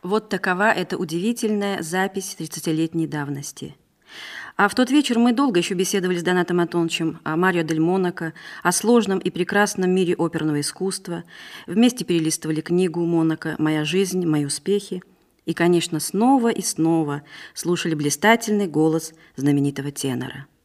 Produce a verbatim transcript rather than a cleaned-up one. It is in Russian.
Вот такова эта удивительная запись тридцатилетней давности. А в тот вечер мы долго еще беседовали с Донатом Антоновичем о Марио дель Монако, о сложном и прекрасном мире оперного искусства, вместе перелистывали книгу Монако «Моя жизнь, мои успехи» и, конечно, снова и снова слушали блистательный голос знаменитого тенора.